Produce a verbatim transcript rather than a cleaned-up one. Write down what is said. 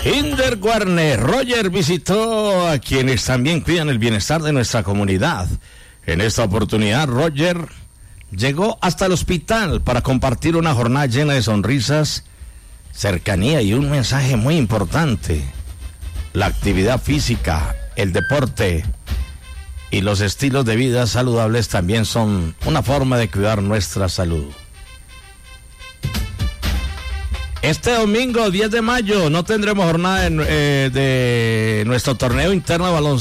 Hinder Warner, Roger visitó a quienes también cuidan el bienestar de nuestra comunidad. En esta oportunidad, Roger llegó hasta el hospital para compartir una jornada llena de sonrisas, cercanía y un mensaje muy importante. La actividad física, el deporte y los estilos de vida saludables también son una forma de cuidar nuestra salud. Este domingo, diez de mayo, no tendremos jornada de, eh, de nuestro torneo interno de baloncesto.